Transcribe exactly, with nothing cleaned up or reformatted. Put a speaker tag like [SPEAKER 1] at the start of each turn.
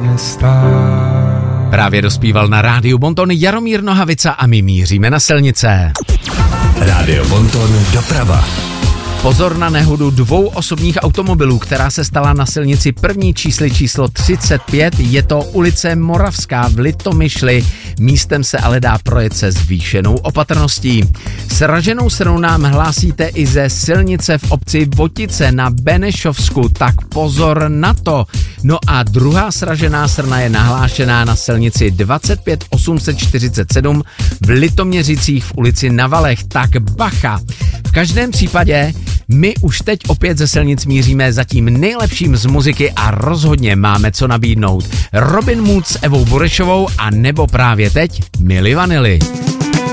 [SPEAKER 1] nestát.
[SPEAKER 2] Právě dospíval na rádiu Bonton Jaromír Nohavica a my míříme na silnice.
[SPEAKER 3] Rádio Bonton doprava.
[SPEAKER 2] Pozor na nehodu dvou osobních automobilů, která se stala na silnici první čísly číslo třicet pět. Je to ulice Moravská v Litomyšli. Místem se ale dá projet se zvýšenou opatrností. Sraženou srnu nám hlásíte i ze silnice v obci Votice na Benešovsku, tak pozor na to. No a druhá sražená srna je nahlášená na silnici dvacet pět osm set čtyřicet sedm v Litoměřicích v ulici Na Valech, tak bacha. V každém případě my už teď opět ze silnic míříme za tím nejlepším z muziky a rozhodně máme co nabídnout. Robin Mood s Evou Burešovou a nebo právě teď Milli Vanilli.